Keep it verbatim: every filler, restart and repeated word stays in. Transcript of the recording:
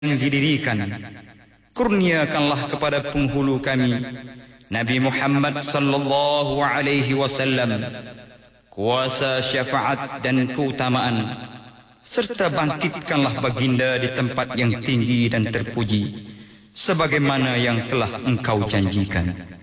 didirikan. Kurniakanlah kepada penghulu kami Nabi Muhammad sallallahu alaihi wasallam kuasa syafaat dan keutamaan, serta bangkitkanlah baginda di tempat yang tinggi dan terpuji sebagaimana yang telah engkau janjikan.